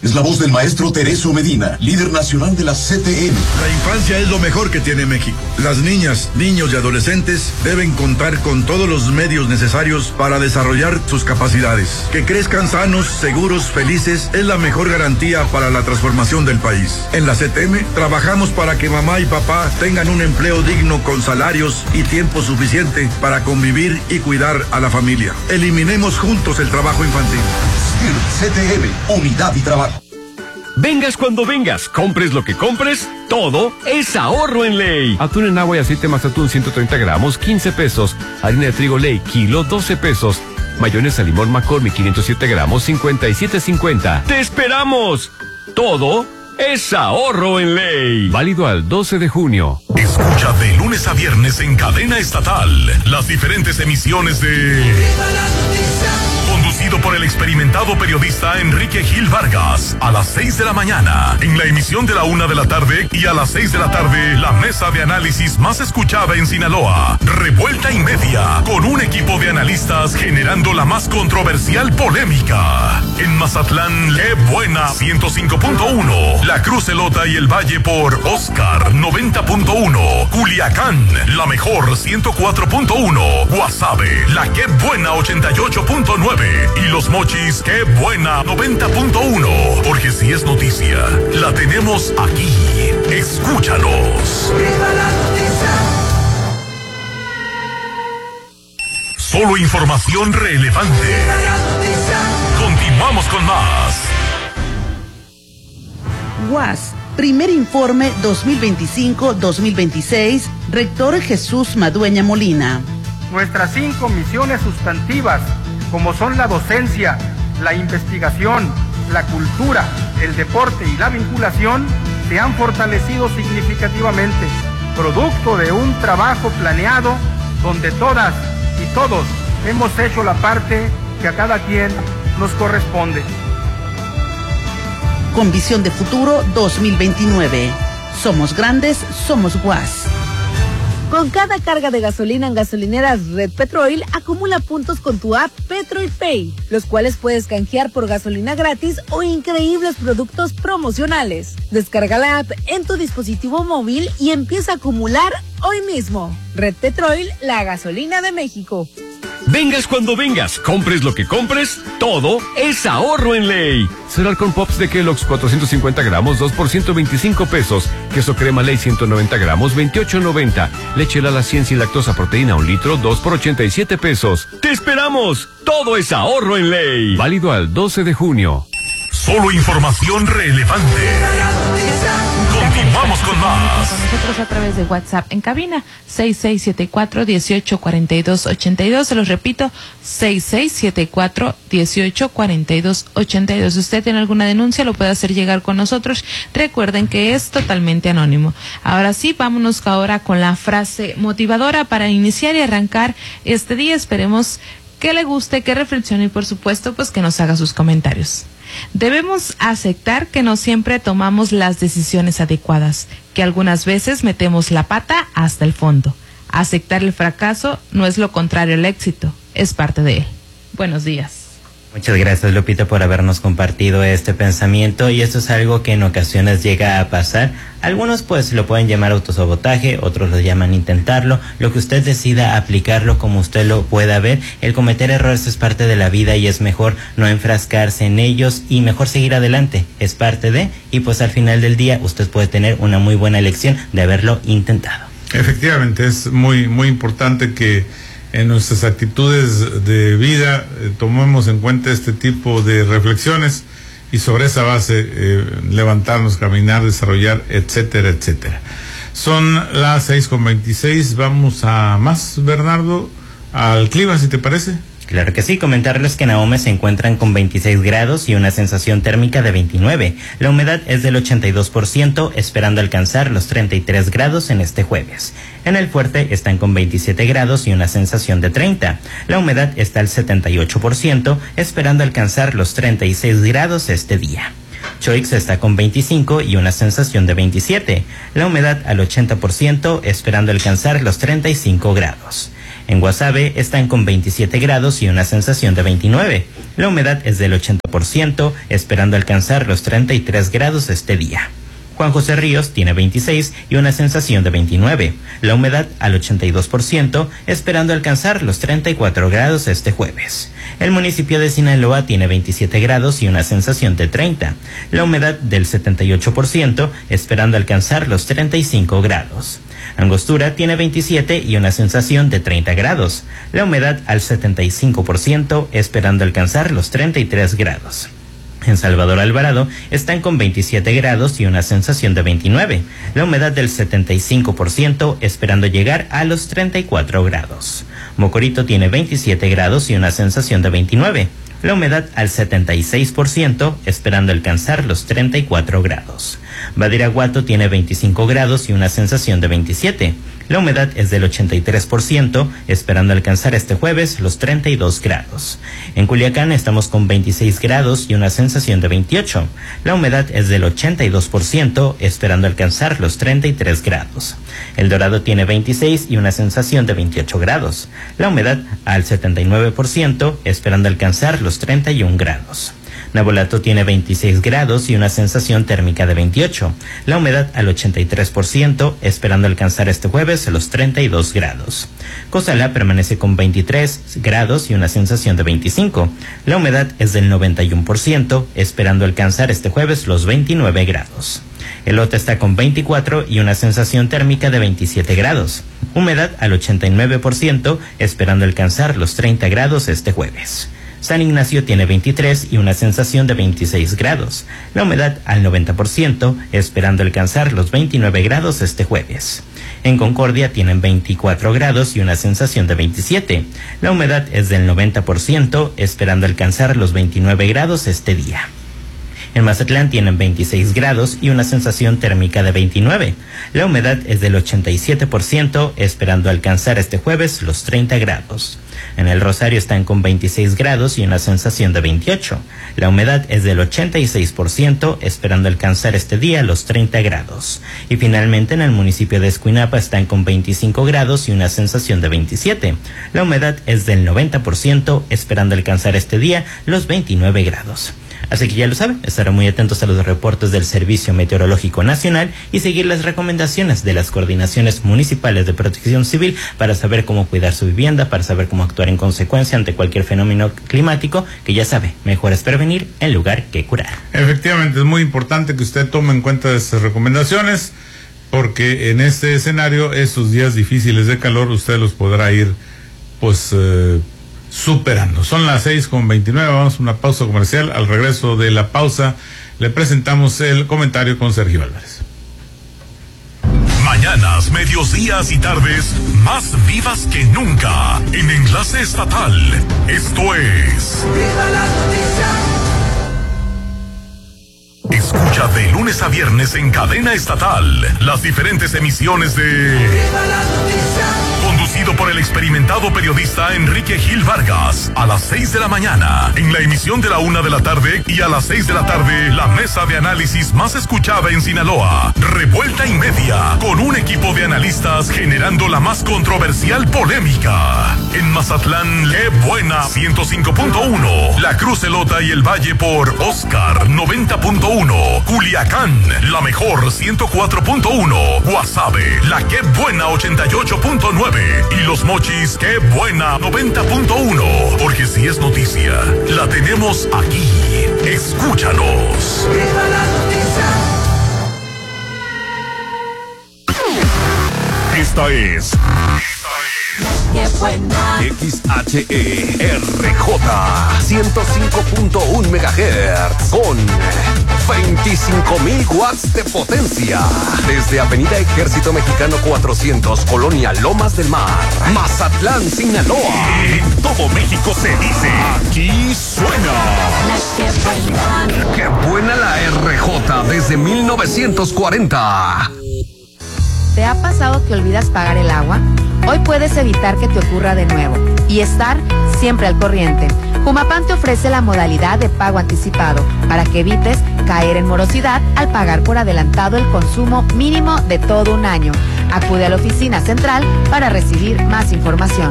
Es la voz del maestro Tereso Medina, líder nacional de la CTM. La infancia es lo mejor que tiene México. Las niñas, niños y adolescentes deben contar con todos los medios necesarios para desarrollar sus capacidades. Que crezcan sanos, seguros, felices es la mejor garantía para la transformación del país. En la CTM trabajamos para que mamá y papá tengan un empleo digno con salarios y tiempo suficiente para convivir y cuidar a la familia. Eliminemos juntos el trabajo infantil. CTM, unidad y trabajo. Vengas cuando vengas, compres lo que compres, todo es ahorro en Ley. Atún en agua y aceite Mazatún 130 gramos, 15 pesos. Harina de trigo Ley, kilo, 12 pesos. Mayonesa limón McCormick 507 gramos, 57.50. ¡Te esperamos! Todo es ahorro en Ley. Válido al 12 de junio. Escucha de lunes a viernes en cadena estatal las diferentes emisiones de... Conducido por el experimentado periodista Enrique Gil Vargas, a las 6 de la mañana, en la emisión de la 1 de la tarde, y a las 6 de la tarde, la mesa de análisis más escuchada en Sinaloa, Revuelta y Media, con un equipo de analistas generando la más controversial polémica. En Mazatlán, ¡qué buena! 105.1, La Cruz Elota y el Valle por Oscar 90.1, Culiacán, la mejor 104.1, Guasave, la ¡qué buena! 88.9 y Los Mochis, ¡qué buena! 90.1, porque si es noticia, la tenemos aquí. Escúchanos. Solo información relevante. Continuamos con más. UAS, primer informe 2025-2026, rector Jesús Madueña Molina. Nuestras 5 misiones sustantivas, como son la docencia, la investigación, la cultura, el deporte y la vinculación, se han fortalecido significativamente, producto de un trabajo planeado donde todas y todos hemos hecho la parte que a cada quien nos corresponde. Con visión de futuro 2029. Somos grandes, somos UAS. Con cada carga de gasolina en gasolineras Red Petrol, acumula puntos con tu app Petrol Pay, los cuales puedes canjear por gasolina gratis o increíbles productos promocionales. Descarga la app en tu dispositivo móvil y empieza a acumular hoy mismo. Red Petrol, la gasolina de México. Vengas cuando vengas, compres lo que compres, todo es ahorro en Ley. Cereal con Pops de Kellogg's 450 gramos, 2 por 125 pesos. Queso crema Ley 190 gramos, 28.90. Leche Lala 100 sin lactosa proteína 1 litro, 2 por 87 pesos. ¡Te esperamos! Todo es ahorro en Ley. Válido al 12 de junio. Solo información relevante. Continuamos con más. Con nosotros a través de WhatsApp en cabina 6674-1842-82. Se los repito, 6674-1842-82. Si usted tiene alguna denuncia, lo puede hacer llegar con nosotros. Recuerden que es totalmente anónimo. Ahora sí, vámonos ahora con la frase motivadora para iniciar y arrancar este día. Esperemos que le guste, que reflexione y por supuesto pues que nos haga sus comentarios. Debemos aceptar que no siempre tomamos las decisiones adecuadas, que algunas veces metemos la pata hasta el fondo. Aceptar el fracaso no es lo contrario al éxito, es parte de él. Buenos días. Muchas gracias, Lupita, por habernos compartido este pensamiento, y esto es algo que en ocasiones llega a pasar. Algunos pues lo pueden llamar autosabotaje, otros lo llaman intentarlo. Lo que usted decida aplicarlo como usted lo pueda ver. El cometer errores es parte de la vida y es mejor no enfrascarse en ellos y mejor seguir adelante. Es parte de, y pues al final del día usted puede tener una muy buena lección de haberlo intentado. Efectivamente, es muy, muy importante que en nuestras actitudes de vida tomemos en cuenta este tipo de reflexiones y sobre esa base levantarnos, caminar, desarrollar, etcétera, etcétera. Son las 6:26, vamos a más, Bernardo, al clima, si te parece. Claro que sí, comentarles que en Ahome se encuentran con 26 grados y una sensación térmica de 29. La humedad es del 82%, esperando alcanzar los 33 grados en este jueves. En El Fuerte están con 27 grados y una sensación de 30. La humedad está al 78%, esperando alcanzar los 36 grados este día. Choix está con 25 y una sensación de 27. La humedad al 80%, esperando alcanzar los 35 grados. En Guasave están con 27 grados y una sensación de 29. La humedad es del 80%, esperando alcanzar los 33 grados este día. Juan José Ríos tiene 26 y una sensación de 29. La humedad al 82%, esperando alcanzar los 34 grados este jueves. El municipio de Sinaloa tiene 27 grados y una sensación de 30. La humedad del 78%, esperando alcanzar los 35 grados. Angostura tiene 27 y una sensación de 30 grados. La humedad al 75%, esperando alcanzar los 33 grados. En Salvador Alvarado están con 27 grados y una sensación de 29. La humedad del 75%, esperando llegar a los 34 grados. Mocorito tiene 27 grados y una sensación de 29. La humedad al 76%, esperando alcanzar los 34 grados. Badiraguato tiene 25 grados y una sensación de 27. La humedad es del 83%, esperando alcanzar este jueves los 32 grados. En Culiacán estamos con 26 grados y una sensación de 28. La humedad es del 82%, esperando alcanzar los 33 grados. El Dorado tiene 26 y una sensación de 28 grados. La humedad al 79%, esperando alcanzar los 31 grados. Navolato tiene 26 grados y una sensación térmica de 28. La humedad al 83%, esperando alcanzar este jueves los 32 grados. Cozalá permanece con 23 grados y una sensación de 25. La humedad es del 91%, esperando alcanzar este jueves los 29 grados. Elote está con 24 y una sensación térmica de 27 grados. Humedad al 89%, esperando alcanzar los 30 grados este jueves. San Ignacio tiene 23 y una sensación de 26 grados. La humedad al 90%, esperando alcanzar los 29 grados este jueves. En Concordia tienen 24 grados y una sensación de 27. La humedad es del 90%, esperando alcanzar los 29 grados este día. En Mazatlán tienen 26 grados y una sensación térmica de 29. La humedad es del 87%, esperando alcanzar este jueves los 30 grados. En el Rosario están con 26 grados y una sensación de 28. La humedad es del 86%, esperando alcanzar este día los 30 grados. Y finalmente en el municipio de Escuinapa están con 25 grados y una sensación de 27. La humedad es del 90%, esperando alcanzar este día los 29 grados. Así que ya lo saben, estar muy atentos a los reportes del Servicio Meteorológico Nacional y seguir las recomendaciones de las coordinaciones municipales de protección civil para saber cómo cuidar su vivienda, para saber cómo actuar en consecuencia ante cualquier fenómeno climático, que ya sabe, mejor es prevenir en lugar que curar. Efectivamente, es muy importante que usted tome en cuenta estas recomendaciones, porque en este escenario, esos días difíciles de calor, usted los podrá ir, superando. Son las 6:29, vamos a una pausa comercial. Al regreso de la pausa le presentamos el comentario con Sergio Álvarez. Mañanas, medios, días y tardes más vivas que nunca en Enlace Estatal. Esto es ¡Viva la noticia! Escucha de lunes a viernes en cadena estatal las diferentes emisiones de ¡Viva la noticia! Conducido por el experimentado periodista Enrique Gil Vargas, a las 6 de la mañana, en la emisión de la 1 de la tarde, y a las 6 de la tarde, la mesa de análisis más escuchada en Sinaloa, Revuelta y Media, con un equipo de analistas generando la más controversial polémica. En Mazatlán, ¡qué buena! 105.1, La Cruz, Elota y el Valle por Oscar 90.1, Culiacán, la mejor 104.1, Guasave, la ¡qué buena! 88.9 y Los Mochis, ¡qué buena! 90.1, porque si es noticia, la tenemos aquí. Escúchanos. ¡Viva la noticia! Esta es ¡qué buena! XHERJ 105.1 MHz con 25,000 watts de potencia. Desde Avenida Ejército Mexicano 400, Colonia Lomas del Mar, Mazatlán, Sinaloa. En todo México se dice, aquí suena. ¡Qué buena la RJ desde 1940! ¿Te ha pasado que olvidas pagar el agua? Hoy puedes evitar que te ocurra de nuevo y estar siempre al corriente. Jumapam te ofrece la modalidad de pago anticipado para que evites caer en morosidad al pagar por adelantado el consumo mínimo de todo un año. Acude a la oficina central para recibir más información.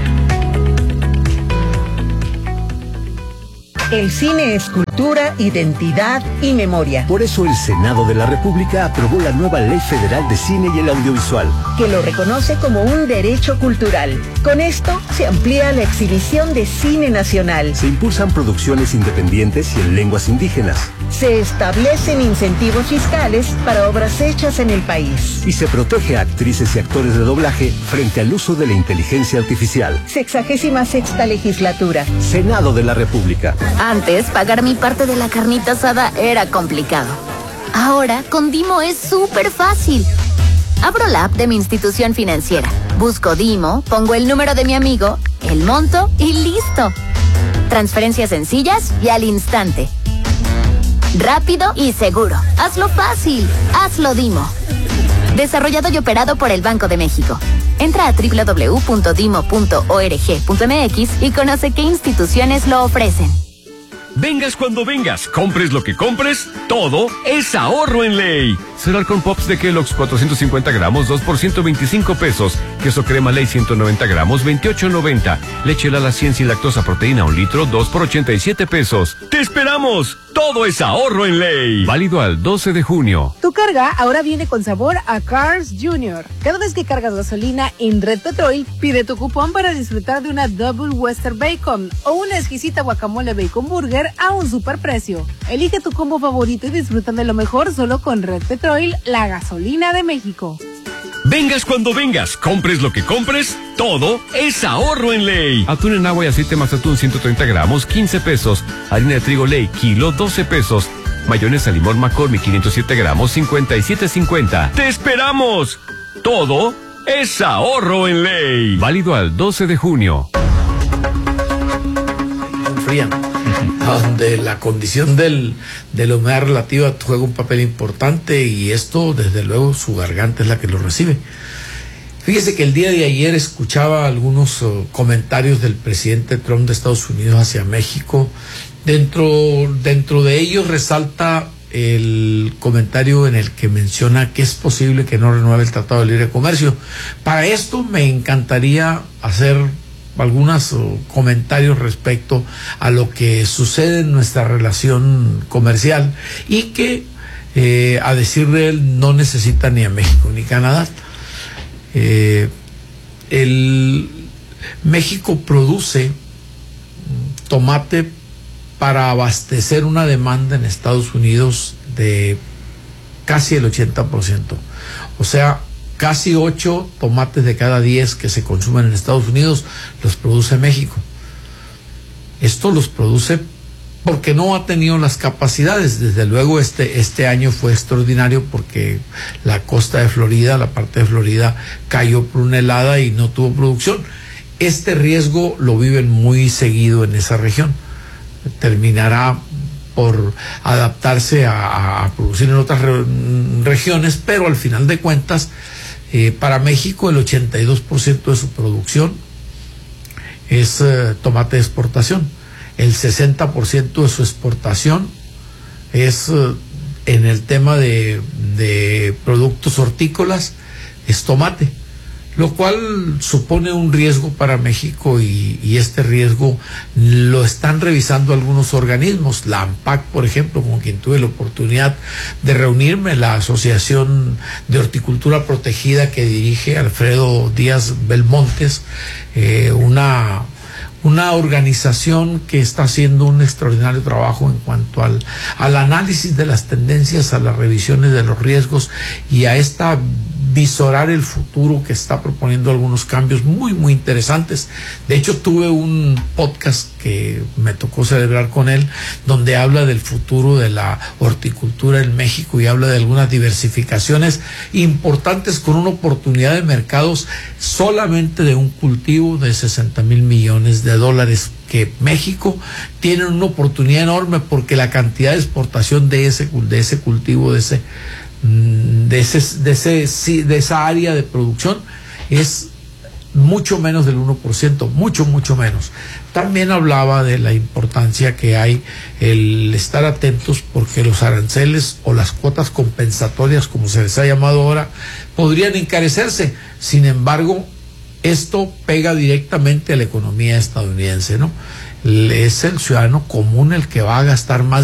El cine es cultura, identidad y memoria. Por eso el Senado de la República aprobó la nueva Ley Federal de Cine y el Audiovisual, que lo reconoce como un derecho cultural. Con esto se amplía la exhibición de cine nacional. Se impulsan producciones independientes y en lenguas indígenas. Se establecen incentivos fiscales para obras hechas en el país. Y se protege a actrices y actores de doblaje frente al uso de la inteligencia artificial. 66ª legislatura. Senado de la República. Antes, pagar mi parte de la carnita asada era complicado. Ahora, con Dimo es súper fácil. Abro la app de mi institución financiera, busco Dimo, pongo el número de mi amigo, el monto y listo. Transferencias sencillas y al instante. Rápido y seguro. Hazlo fácil. Hazlo Dimo. Desarrollado y operado por el Banco de México. Entra a www.dimo.org.mx y conoce qué instituciones lo ofrecen. Vengas cuando vengas, compres lo que compres, todo es ahorro en Ley. Cereal con Pops de Kellogg's 450 gramos, 2 por 125 pesos. Queso crema Ley 190 gramos, 28.90. Leche Lala 100 sin lactosa proteína 1 litro, 2 por 87 pesos. ¡Te esperamos! Todo es ahorro en Ley. Válido al 12 de junio. Tu carga ahora viene con sabor a Cars Jr. Cada vez que cargas gasolina en Red Petrol, pide tu cupón para disfrutar de una Double Western Bacon o una exquisita guacamole Bacon Burger a un superprecio. Elige tu combo favorito y disfruta de lo mejor solo con Red Petrol, la gasolina de México. Vengas cuando vengas, compres lo que compres, todo es ahorro en Ley. Atún en agua y aceite Mazatún 130 gramos, 15 pesos. Harina de trigo Ley, kilo, 12 pesos. Mayonesa limón McCormick 507 gramos, 57.50. ¡Te esperamos! Todo es ahorro en Ley. Válido al 12 de junio. Frían, donde la condición de la humedad relativa juega un papel importante y esto, desde luego, su garganta es la que lo recibe. Fíjese que el día de ayer escuchaba algunos comentarios del presidente Trump de Estados Unidos hacia México. Dentro de ellos resalta el comentario en el que menciona que es posible que no renueve el Tratado de Libre Comercio. Para esto me encantaría hacer algunos comentarios respecto a lo que sucede en nuestra relación comercial y que, a decir de él, no necesita ni a México ni Canadá. México produce tomate para abastecer una demanda en Estados Unidos de casi el 80%. O sea, casi 8 tomates de cada 10 que se consumen en Estados Unidos los produce México. Esto los produce porque no ha tenido las capacidades. Desde luego este año fue extraordinario porque la costa de Florida, la parte de Florida, cayó por una helada y no tuvo producción. Este riesgo lo viven muy seguido en esa región. Terminará por adaptarse a producir en otras regiones, pero al final de cuentas, para México el 82% de su producción es tomate de exportación. El 60% de su exportación es en el tema de productos hortícolas, es tomate, lo cual supone un riesgo para México y este riesgo lo están revisando algunos organismos. La ANPAC, por ejemplo, con quien tuve la oportunidad de reunirme, la Asociación de Horticultura Protegida que dirige Alfredo Díaz Belmontes, una organización que está haciendo un extraordinario trabajo en cuanto al análisis de las tendencias, a las revisiones de los riesgos y a esta visorar el futuro, que está proponiendo algunos cambios muy muy interesantes. De hecho, tuve un podcast que me tocó celebrar con él, donde habla del futuro de la horticultura en México y habla de algunas diversificaciones importantes con una oportunidad de mercados solamente de un cultivo de 60,000 millones de dólares, que México tiene una oportunidad enorme porque la cantidad de exportación de ese cultivo, de esa área de producción es mucho menos del 1%, mucho menos. También hablaba de la importancia que hay el estar atentos porque los aranceles o las cuotas compensatorias, como se les ha llamado ahora, podrían encarecerse. Sin embargo, esto pega directamente a la economía estadounidense, ¿no? Es el ciudadano común el que va a gastar más